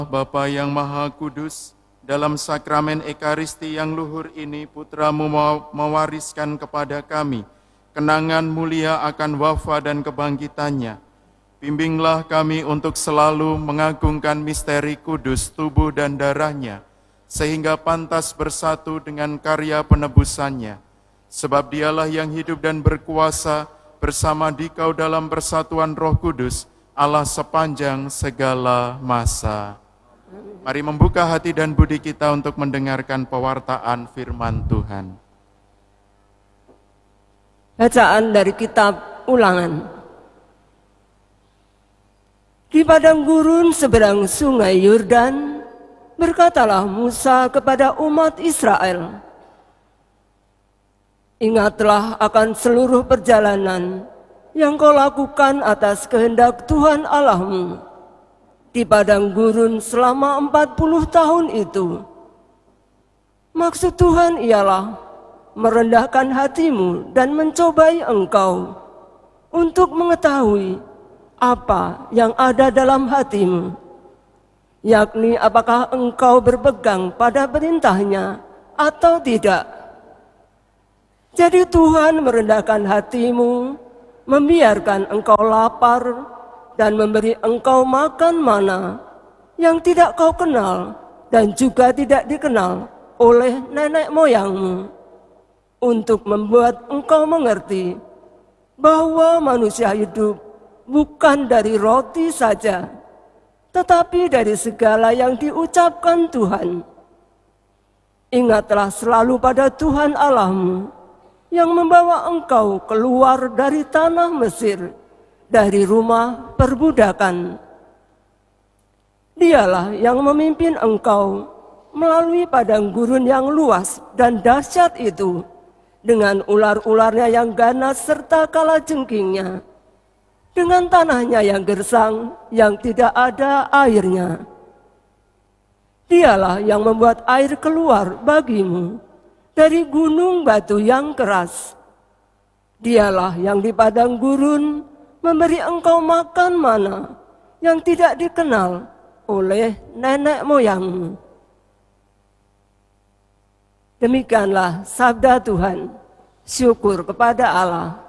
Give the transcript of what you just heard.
Bapa yang Maha Kudus, dalam sakramen Ekaristi yang luhur ini, Putra-Mu mewariskan kepada kami kenangan mulia akan wafa dan kebangkitannya. Bimbinglah kami untuk selalu mengagungkan misteri kudus tubuh dan darahnya, sehingga pantas bersatu dengan karya penebusannya. Sebab Dialah yang hidup dan berkuasa bersama Dikau dalam persatuan Roh Kudus, Allah sepanjang segala masa. Mari membuka hati dan budi kita untuk mendengarkan pewartaan firman Tuhan. Bacaan dari kitab Ulangan. Di padang gurun seberang sungai Yordan, berkatalah Musa kepada umat Israel, "Ingatlah akan seluruh perjalanan yang kau lakukan atas kehendak Tuhan Allahmu di padang gurun selama 40 tahun itu. Maksud Tuhan ialah merendahkan hatimu dan mencobai engkau untuk mengetahui apa yang ada dalam hatimu, yakni apakah engkau berpegang pada perintahnya atau tidak. Jadi Tuhan merendahkan hatimu, membiarkan engkau lapar, dan memberi engkau makan mana yang tidak kau kenal dan juga tidak dikenal oleh nenek moyangmu, untuk membuat engkau mengerti bahwa manusia hidup bukan dari roti saja, tetapi dari segala yang diucapkan Tuhan. Ingatlah selalu pada Tuhan Allahmu yang membawa engkau keluar dari tanah Mesir, dari rumah perbudakan. Dialah yang memimpin engkau melalui padang gurun yang luas dan dahsyat itu, dengan ular-ularnya yang ganas serta kalajengkingnya, dengan tanahnya yang gersang yang tidak ada airnya. Dialah yang membuat air keluar bagimu dari gunung batu yang keras. Dialah yang di padang gurun memberi engkau makan mana yang tidak dikenal oleh nenek moyangmu." Demikianlah sabda Tuhan. Syukur kepada Allah.